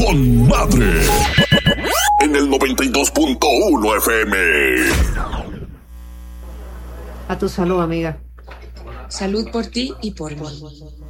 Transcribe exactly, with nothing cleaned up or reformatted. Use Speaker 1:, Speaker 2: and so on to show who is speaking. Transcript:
Speaker 1: con madre en el noventa y dos punto uno F M.
Speaker 2: A tu salud, amiga.
Speaker 3: Salud por ti y por mí.